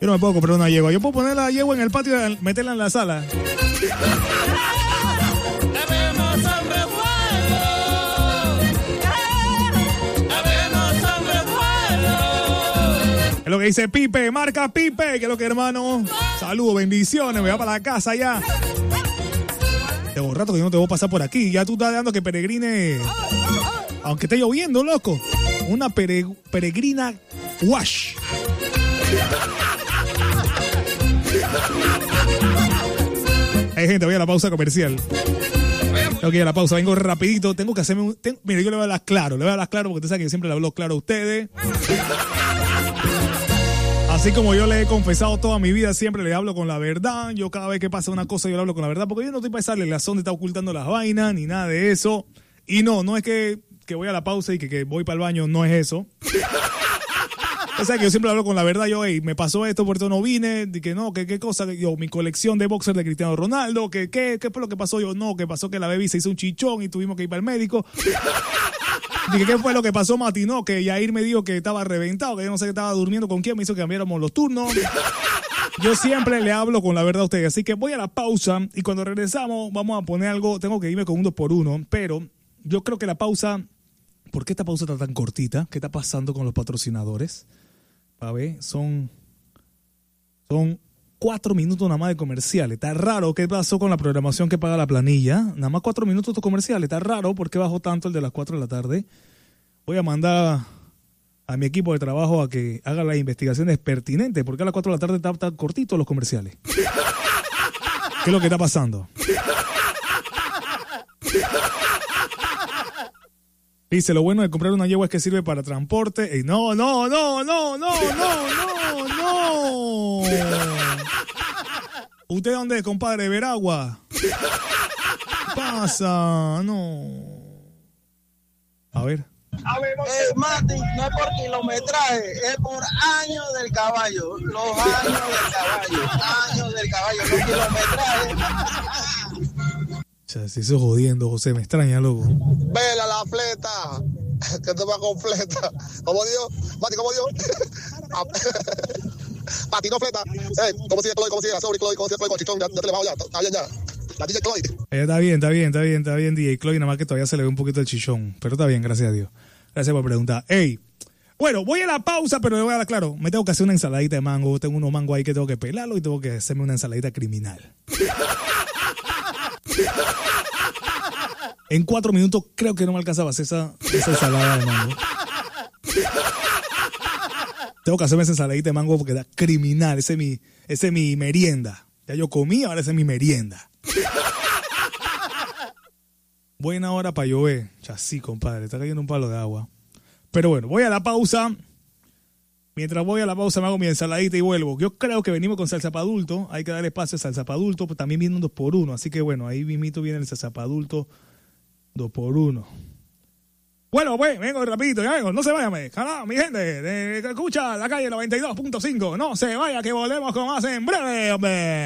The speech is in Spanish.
Yo no me puedo comprar una yegua. Yo puedo poner la yegua en el patio y meterla en la sala. Es lo que dice Pipe, marca Pipe, que es lo que, hermano. Saludos, bendiciones, me va para la casa ya. Tengo un rato que yo no te voy a pasar por aquí. Ya tú estás dando que peregrine, aunque esté lloviendo, loco. Una peregrina wash. Hey, gente, voy a la pausa comercial. Tengo que ir a la pausa, vengo rapidito. Tengo que hacerme un... Mira, yo le voy a hablar claro, porque usted sabe que yo siempre le hablo claro a ustedes. Así como yo le he confesado toda mi vida, siempre le hablo con la verdad. Yo cada vez que pasa una cosa, yo le hablo con la verdad. Porque yo no estoy para echarle la sonda, está ocultando las vainas, ni nada de eso. Y no es que voy a la pausa y que voy para el baño, no es eso. O sea que yo siempre hablo con la verdad. Yo, me pasó esto, por eso no vine. Que no, que qué cosa. Yo, mi colección de boxers de Cristiano Ronaldo. ¿Qué fue lo que pasó? Yo, no, que pasó que la baby se hizo un chichón y tuvimos que ir para el médico. Dije, ¿qué fue lo que pasó, Mati? No, que Yair me dijo que estaba reventado, que yo no sé que estaba durmiendo con quién, me hizo que cambiáramos los turnos. Yo siempre le hablo con la verdad a ustedes. Así que voy a la pausa y cuando regresamos vamos a poner algo. Tengo que irme con un 2x1, pero yo creo que la pausa... ¿Por qué esta pausa está tan cortita? ¿Qué está pasando con los patrocinadores? A ver, son 4 minutos nada más de comerciales. Está raro. ¿Qué pasó con la programación que paga la planilla? Nada más 4 minutos de comerciales. Está raro. ¿Por qué bajó tanto el de las 4 de la tarde? Voy a mandar a mi equipo de trabajo a que haga las investigaciones pertinentes. ¿Por qué a las 4 de la tarde están tan cortitos los comerciales? ¿Qué es lo que está pasando? Dice, lo bueno de comprar una yegua es que sirve para transporte. No. ¿Usted dónde es, compadre? ¿Veragua? ¿Qué pasa? No. A ver. Mati, no es por kilometraje, es por años del caballo. Los años del caballo, los kilometrajes. Se hizo jodiendo, José, me extraña, loco. Vela la fleta, que te va con fleta. ¿Cómo dijo? Mati, ¿cómo dijo? Patino fleta. ¿Cómo sigue Chloe? ¿Cómo sigue Azuri? ¿Cómo sigue Chloe con Chichón? Ya te le bajo ya. Está bien ya. La DJ Chloe. Está bien, DJ Chloe, nada más que todavía se le ve un poquito el chichón. Pero está bien, gracias a Dios. Gracias por preguntar. Bueno, voy a la pausa, pero le voy a dar claro. Me tengo que hacer una ensaladita de mango. Tengo unos mangos ahí que tengo que pelarlo y tengo que hacerme una ensaladita criminal. En 4 minutos creo que no me alcanzaba a hacer esa ensalada de mango. Tengo que hacerme esa ensaladita de mango porque da criminal. Ese es mi merienda. Ya yo comí, ahora ese es mi merienda. Buena hora para llover. Ya sí, compadre, está cayendo un palo de agua. Pero bueno, voy a la pausa. Mientras voy a la pausa me hago mi ensaladita y vuelvo. Yo creo que venimos con salsa para adulto. Hay que dar espacio a salsa para adulto. Pues también viene un 2x1. Así que bueno, ahí mismito viene el salsa para adulto 2x1. Bueno, pues, vengo rapidito, ya vengo. No se vayan, mi gente. Escucha la calle 92.5. No se vaya, que volvemos con más en breve, hombre.